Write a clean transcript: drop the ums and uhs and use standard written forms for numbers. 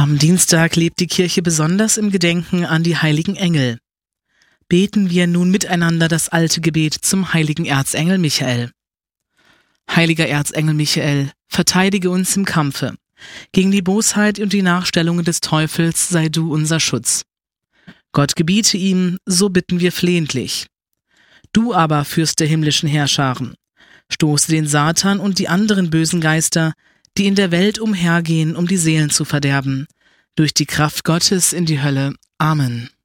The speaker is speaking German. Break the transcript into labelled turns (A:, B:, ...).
A: Am Dienstag lebt die Kirche besonders im Gedenken an die heiligen Engel. Beten wir nun miteinander das alte Gebet zum heiligen Erzengel Michael. Heiliger Erzengel Michael, verteidige uns im Kampfe. Gegen die Bosheit und die Nachstellungen des Teufels sei du unser Schutz. Gott gebiete ihm, so bitten wir flehentlich. Du aber, Fürst der himmlischen Heerscharen, stoße den Satan und die anderen bösen Geister, die in der Welt umhergehen, um die Seelen zu verderben, durch die Kraft Gottes in die Hölle. Amen.